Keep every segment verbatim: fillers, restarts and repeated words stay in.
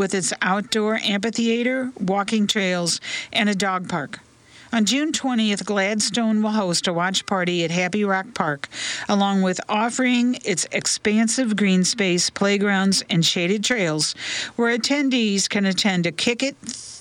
with its outdoor amphitheater, walking trails, and a dog park. On June twentieth, Gladstone will host a watch party at Happy Rock Park, along with offering its expansive green space, playgrounds, and shaded trails, where attendees can attend a Kick-It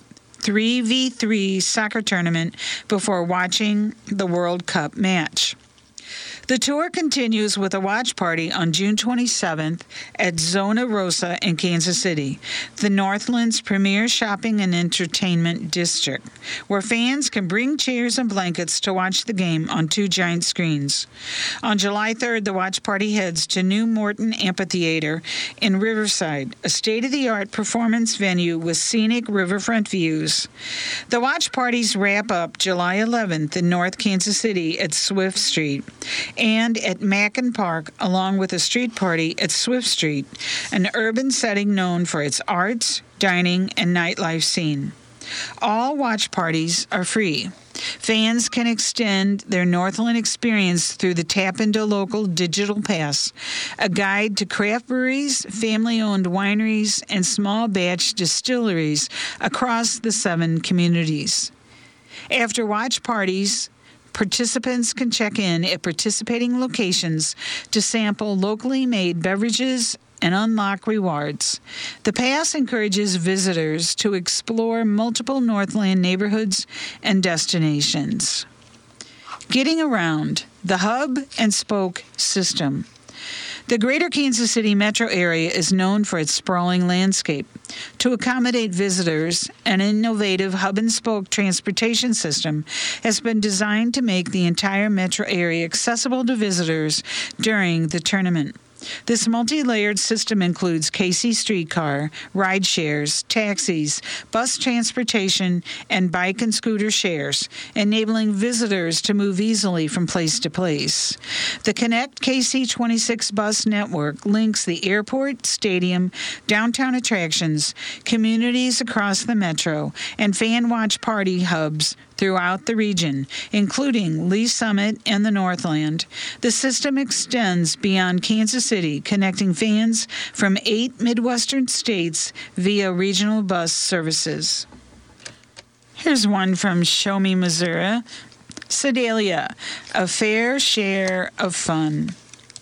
three v three soccer tournament before watching the World Cup match. The tour continues with a watch party on June twenty-seventh at Zona Rosa in Kansas City, the Northland's premier shopping and entertainment district, where fans can bring chairs and blankets to watch the game on two giant screens. On July third, the watch party heads to New Morton Amphitheater in Riverside, a state-of-the-art performance venue with scenic riverfront views. The watch parties wrap up July eleventh in North Kansas City at Swift Street, and at Mackin Park, along with a street party at Swift Street, an urban setting known for its arts, dining, and nightlife scene. All watch parties are free. Fans can extend their Northland experience through the Tap Into Local digital pass, a guide to craft breweries, family-owned wineries, and small batch distilleries across the seven communities. After watch parties, participants can check in at participating locations to sample locally made beverages and unlock rewards. The pass encourages visitors to explore multiple Northland neighborhoods and destinations. Getting around, the hub and spoke system. The greater Kansas City metro area is known for its sprawling landscape. To accommodate visitors, an innovative hub-and-spoke transportation system has been designed to make the entire metro area accessible to visitors during the tournament. This multi-layered system includes K C streetcar, ride shares, taxis, bus transportation, and bike and scooter shares, enabling visitors to move easily from place to place. The Connect K C twenty-six bus network links the airport, stadium, downtown attractions, communities across the metro, and fan watch party hubs throughout the region, including Lee Summit and the Northland. The system extends beyond Kansas City, connecting fans from eight Midwestern states via regional bus services. Here's one from Show Me Missouri. Sedalia, a fair share of fun.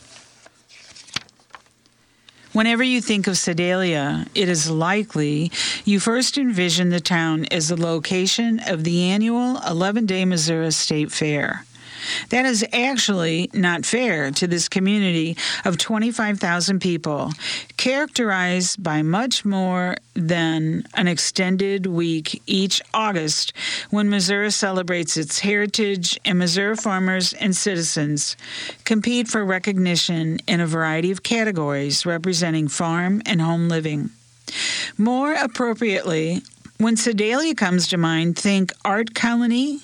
Whenever you think of Sedalia, it is likely you first envision the town as the location of the annual eleven-day Missouri State Fair. That is actually not fair to this community of twenty-five thousand people, characterized by much more than an extended week each August when Missouri celebrates its heritage and Missouri farmers and citizens compete for recognition in a variety of categories representing farm and home living. More appropriately, when Sedalia comes to mind, think art colony,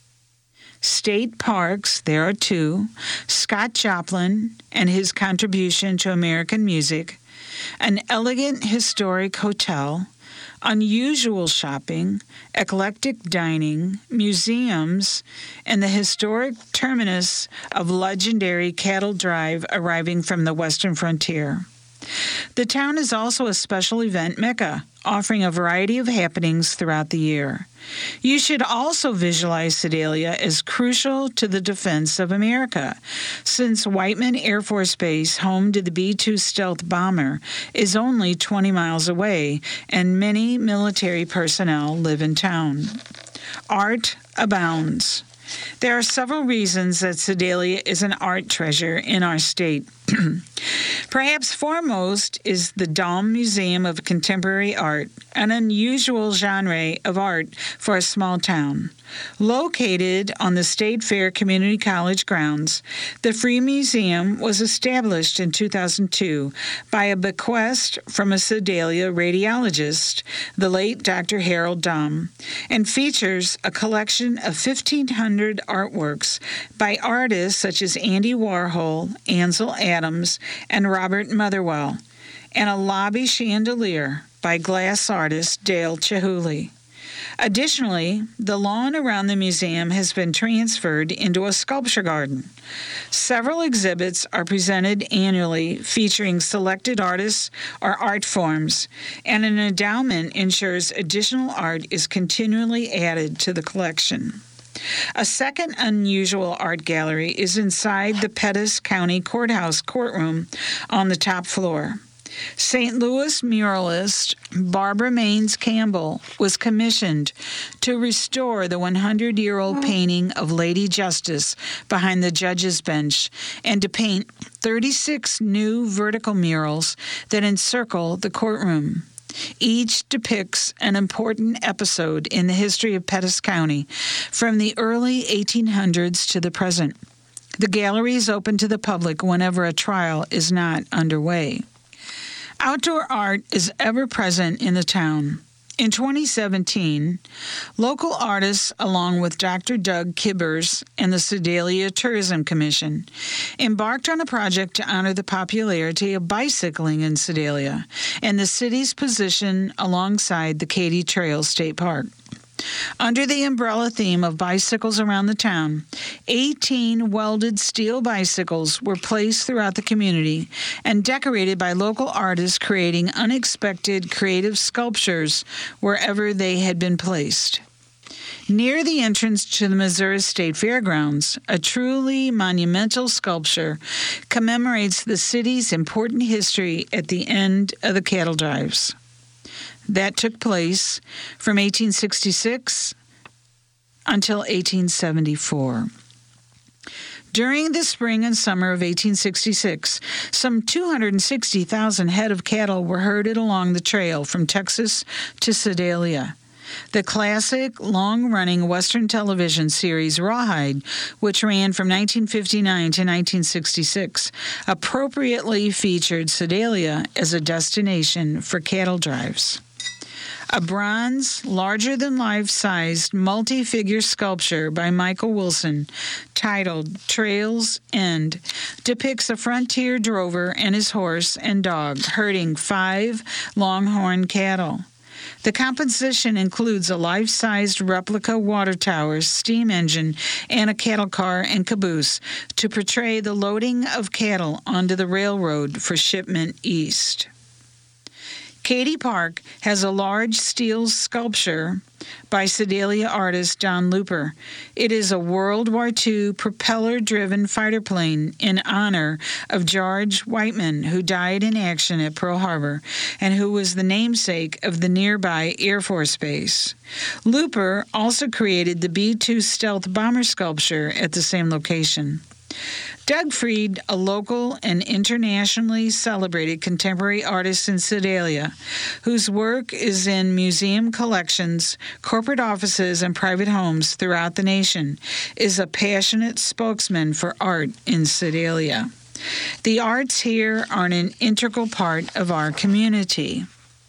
state parks, there are two, Scott Joplin and his contribution to American music, an elegant historic hotel, unusual shopping, eclectic dining, museums, and the historic terminus of legendary Cattle Drive arriving from the western frontier. The town is also a special event mecca, offering a variety of happenings throughout the year. You should also visualize Sedalia as crucial to the defense of America, since Whiteman Air Force Base, home to the B two stealth bomber, is only twenty miles away, and many military personnel live in town. Art abounds. There are several reasons that Sedalia is an art treasure in our state. Perhaps foremost is the Dahlm Museum of Contemporary Art, an unusual genre of art for a small town. Located on the State Fair Community College grounds, the Free Museum was established in two thousand two by a bequest from a Sedalia radiologist, the late Doctor Harold Dahlm, and features a collection of fifteen hundred artworks by artists such as Andy Warhol, Ansel Adams, and Robert Motherwell, and a lobby chandelier by glass artist Dale Chihuly. Additionally, the lawn around the museum has been transferred into a sculpture garden. Several exhibits are presented annually featuring selected artists or art forms, and an endowment ensures additional art is continually added to the collection. A second unusual art gallery is inside the Pettis County Courthouse courtroom on the top floor. Saint Louis muralist Barbara Maines Campbell was commissioned to restore the hundred-year-old painting of Lady Justice behind the judge's bench and to paint thirty-six new vertical murals that encircle the courtroom. Each depicts an important episode in the history of Pettis County, from the early eighteen hundreds to the present. The gallery is open to the public whenever a trial is not underway. Outdoor art is ever present in the town. In twenty seventeen, local artists, along with Doctor Doug Kibbers and the Sedalia Tourism Commission, embarked on a project to honor the popularity of bicycling in Sedalia and the city's position alongside the Katy Trails State Park. Under the umbrella theme of bicycles around the town, eighteen welded steel bicycles were placed throughout the community and decorated by local artists, creating unexpected creative sculptures wherever they had been placed. Near the entrance to the Missouri State Fairgrounds, a truly monumental sculpture commemorates the city's important history at the end of the cattle drives. That took place from eighteen sixty-six until eighteen seventy-four. During the spring and summer of eighteen sixty-six, some two hundred sixty thousand head of cattle were herded along the trail from Texas to Sedalia. The classic, long-running Western television series Rawhide, which ran from nineteen fifty-nine to nineteen sixty-six, appropriately featured Sedalia as a destination for cattle drives. A bronze, larger-than-life-sized, multi-figure sculpture by Michael Wilson, titled Trails End, depicts a frontier drover and his horse and dog herding five longhorn cattle. The composition includes a life-sized replica water tower, steam engine, and a cattle car and caboose to portray the loading of cattle onto the railroad for shipment east. Katy Park has a large steel sculpture by Sedalia artist Don Looper. It is a World War Two propeller-driven fighter plane in honor of George Whiteman, who died in action at Pearl Harbor and who was the namesake of the nearby Air Force Base. Looper also created the B two stealth bomber sculpture at the same location. Doug Freed, a local and internationally celebrated contemporary artist in Sedalia, whose work is in museum collections, corporate offices, and private homes throughout the nation, is a passionate spokesman for art in Sedalia. The arts here are an integral part of our community.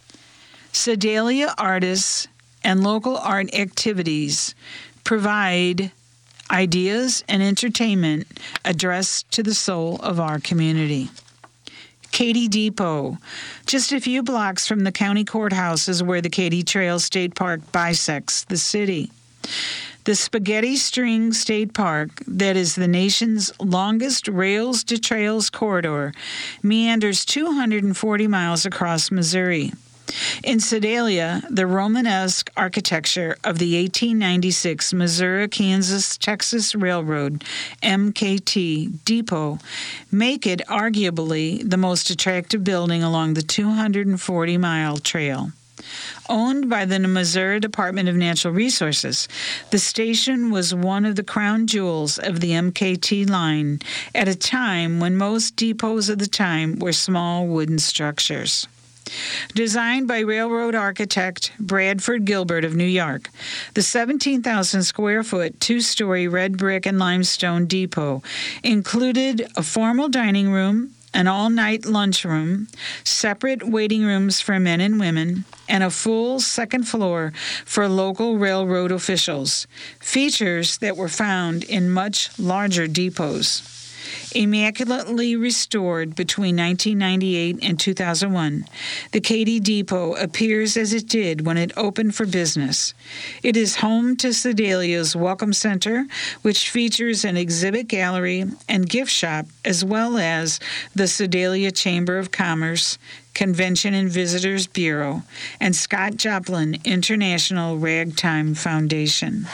Sedalia artists and local art activities provide ideas and entertainment addressed to the soul of our community. Katy Depot. Just a few blocks from the county courthouse is where the Katy Trails State Park bisects the city. The Spaghetti String State Park, that is the nation's longest rails-to-trails corridor, meanders two hundred forty miles across Missouri. In Sedalia, the Romanesque architecture of the eighteen ninety-six Missouri-Kansas-Texas Railroad, M K T, depot make it arguably the most attractive building along the two hundred forty mile trail. Owned by the Missouri Department of Natural Resources, the station was one of the crown jewels of the M K T line at a time when most depots of the time were small wooden structures. Designed by railroad architect Bradford Gilbert of New York, the seventeen thousand square foot, two-story red brick and limestone depot included a formal dining room, an all-night lunchroom, separate waiting rooms for men and women, and a full second floor for local railroad officials, features that were found in much larger depots. Immaculately restored between nineteen ninety-eight and two thousand one, the Katy Depot appears as it did when it opened for business. It is home to Sedalia's Welcome Center, which features an exhibit gallery and gift shop, as well as the Sedalia Chamber of Commerce, Convention and Visitors Bureau, and Scott Joplin International Ragtime Foundation.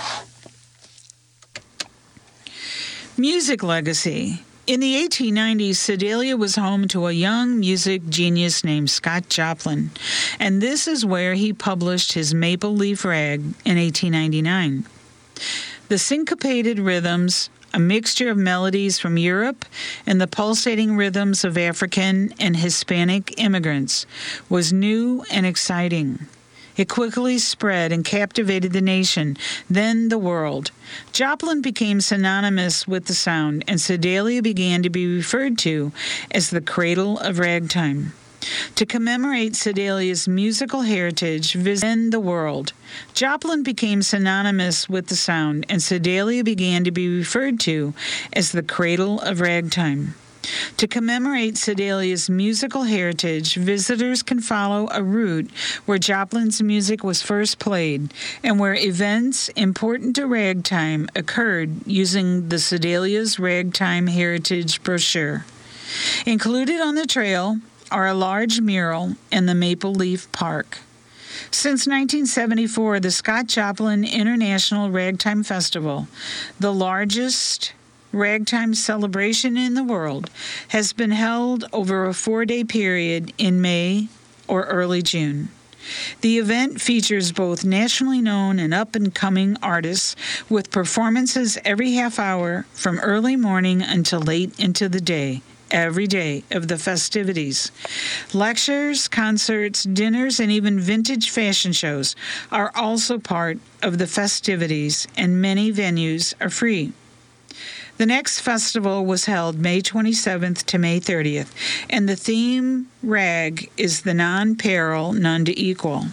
Music legacy. In the eighteen nineties, Sedalia was home to a young music genius named Scott Joplin, and this is where he published his Maple Leaf Rag in eighteen ninety-nine. The syncopated rhythms, a mixture of melodies from Europe and the pulsating rhythms of African and Hispanic immigrants, was new and exciting. It quickly spread and captivated the nation, then the world. Joplin became synonymous with the sound, and Sedalia began to be referred to as the cradle of ragtime. To commemorate Sedalia's musical heritage, visit the world. Joplin became synonymous with the sound, and Sedalia began to be referred to as the cradle of ragtime. To commemorate Sedalia's musical heritage, visitors can follow a route where Joplin's music was first played and where events important to ragtime occurred using the Sedalia's Ragtime Heritage brochure. Included on the trail are a large mural and the Maple Leaf Park. Since nineteen seventy-four, the Scott Joplin International Ragtime Festival, the largest ragtime celebration in the world, has been held over a four-day period in May or early June. The event features both nationally known and up-and-coming artists with performances every half hour from early morning until late into the day, every day of the festivities. Lectures, concerts, dinners, and even vintage fashion shows are also part of the festivities, and many venues are free. The next festival was held May twenty-seventh to May thirtieth, and the theme rag is the non-peril, none to equal.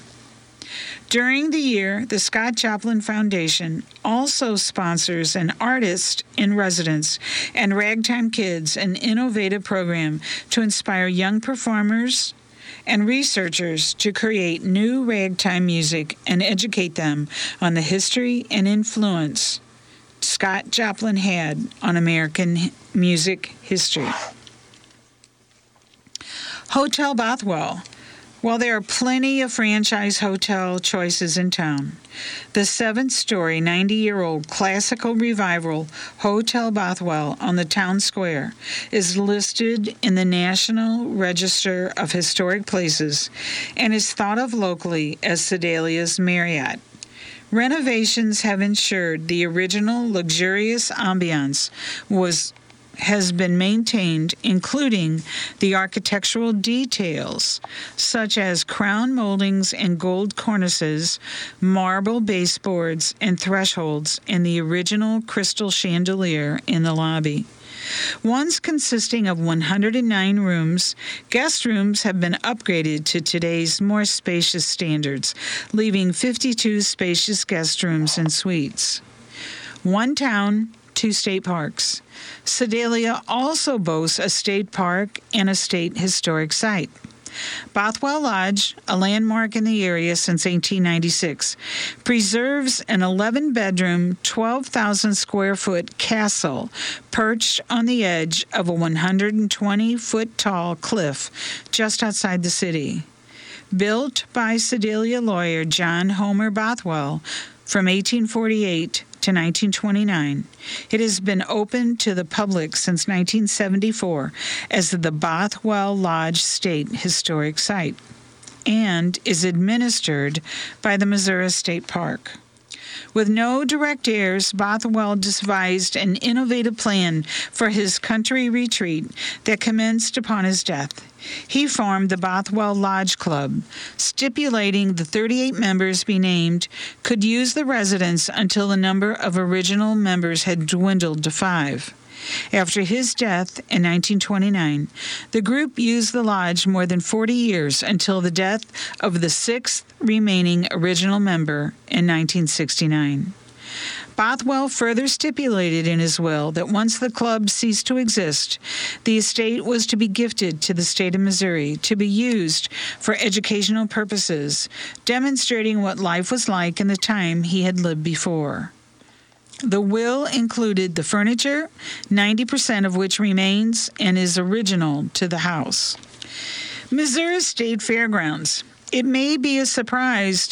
During the year, the Scott Joplin Foundation also sponsors an Artist in Residence and Ragtime Kids, an innovative program to inspire young performers and researchers to create new ragtime music and educate them on the history and influence Scott Joplin had on American music history. Hotel Bothwell. While there are plenty of franchise hotel choices in town, the seven-story, ninety-year-old classical revival Hotel Bothwell on the town square is listed in the National Register of Historic Places and is thought of locally as Sedalia's Marriott. Renovations have ensured the original luxurious ambiance was has been maintained, including the architectural details, such as crown moldings and gold cornices, marble baseboards and thresholds, and the original crystal chandelier in the lobby. Once consisting of one hundred nine rooms, guest rooms have been upgraded to today's more spacious standards, leaving fifty-two spacious guest rooms and suites. One town, two state parks. Sedalia also boasts a state park and a state historic site. Bothwell Lodge, a landmark in the area since eighteen ninety-six, preserves an eleven-bedroom, twelve thousand square foot castle perched on the edge of a one hundred twenty foot tall cliff just outside the city. Built by Sedalia lawyer John Homer Bothwell from eighteen forty-eight to nineteen twenty-nine, it has been open to the public since nineteen seventy-four as the Bothwell Lodge State Historic Site and is administered by the Missouri State Park. With no direct heirs, Bothwell devised an innovative plan for his country retreat that commenced upon his death. He formed the Bothwell Lodge Club, stipulating the thirty-eight members be named could use the residence until the number of original members had dwindled to five. After his death in nineteen twenty-nine, the group used the lodge more than forty years until the death of the sixth remaining original member in nineteen sixty-nine. Bothwell further stipulated in his will that once the club ceased to exist, the estate was to be gifted to the state of Missouri to be used for educational purposes, demonstrating what life was like in the time he had lived before. The will included the furniture, ninety percent of which remains and is original to the house. Missouri State Fairgrounds. It may be a surprise